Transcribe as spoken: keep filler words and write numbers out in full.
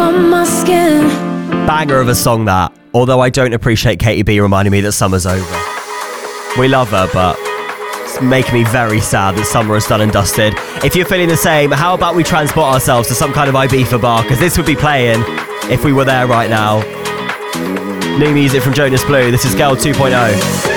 on my skin. Banger of a song that, although I don't appreciate Katie B reminding me that summer's over. We love her, but it's making me very sad that summer is done and dusted. If you're feeling the same, how about we transport ourselves to some kind of Ibiza bar, because this would be playing if we were there right now. New music from Jonas Blue. This is Girl two point oh.